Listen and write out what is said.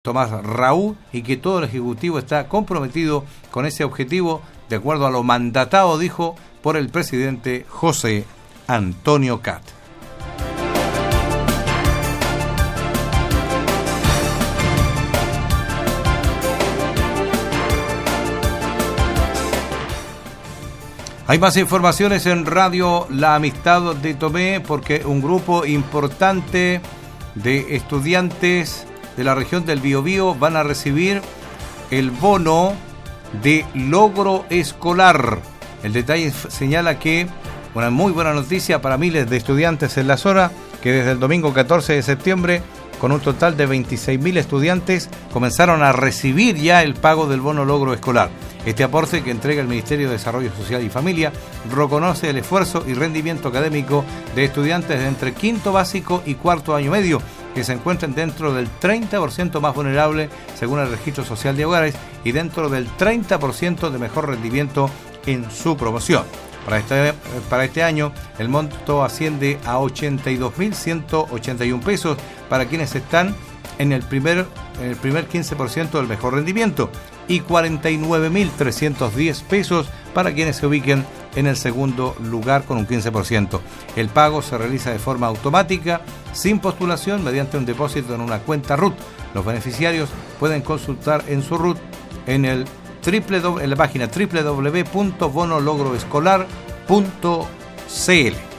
Tomás Raúl, y que todo el Ejecutivo está comprometido con ese objetivo, de acuerdo a lo mandatado, dijo, por el presidente José Antonio Cat. Hay más informaciones en Radio La Amistad de Tomé, porque un grupo importante de estudiantes de la región del Biobío van a recibir el bono de logro escolar. El detalle señala que una muy buena noticia para miles de estudiantes en la zona, que desde el domingo 14 de septiembre, con un total de 26.000 estudiantes, comenzaron a recibir ya el pago del bono logro escolar. Este aporte que entrega el Ministerio de Desarrollo Social y Familia reconoce el esfuerzo y rendimiento académico de estudiantes de entre quinto básico y cuarto año medio, que se encuentran dentro del 30% más vulnerable según el Registro Social de Hogares y dentro del 30% de mejor rendimiento en su promoción. Para este año el monto asciende a 82.181 pesos para quienes están en el primer 15% del mejor rendimiento y 49.310 pesos para quienes se ubiquen en el segundo lugar con un 15%. El pago se realiza de forma automática, sin postulación, mediante un depósito en una cuenta RUT. Los beneficiarios pueden consultar en su RUT en la página www.bonologroescolar.cl.